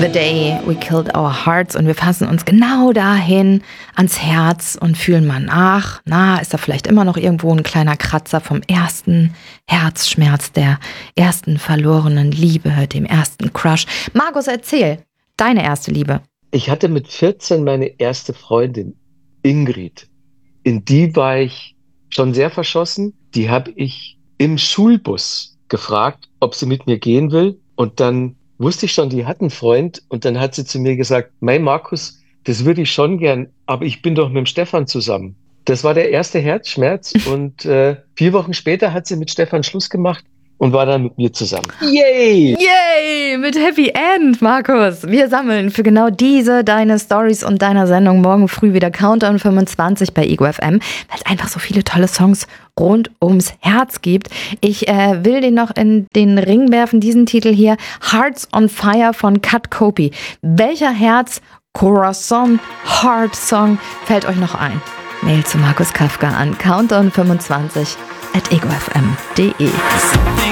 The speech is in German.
The Day We Killed Our Hearts, und wir fassen uns genau dahin ans Herz und fühlen mal nach. Na, ist da vielleicht immer noch irgendwo ein kleiner Kratzer vom ersten Herzschmerz, der ersten verlorenen Liebe, dem ersten Crush. Markus, erzähl, deine erste Liebe. Ich hatte mit 14 meine erste Freundin, Ingrid. In die war ich schon sehr verschossen. Die habe ich im Schulbus gefragt, ob sie mit mir gehen will. Und dann wusste ich schon, die hat einen Freund. Und dann hat sie zu mir gesagt, Mei Markus, das würde ich schon gern, aber ich bin doch mit dem Stefan zusammen. Das war der erste Herzschmerz. Und 4 Wochen später hat sie mit Stefan Schluss gemacht und war dann mit mir zusammen. Yay! Yay! Mit Happy End, Markus. Wir sammeln für genau diese, deine Stories und deiner Sendung morgen früh wieder Countdown 25 bei Ego FM, weil es einfach so viele tolle Songs rund ums Herz gibt. Ich will den noch in den Ring werfen, diesen Titel hier, Hearts on Fire von Cut Copy. Welcher Herz-Corazon Heart Song fällt euch noch ein? Mail zu Markus Kafka an countdown25@egofm.de.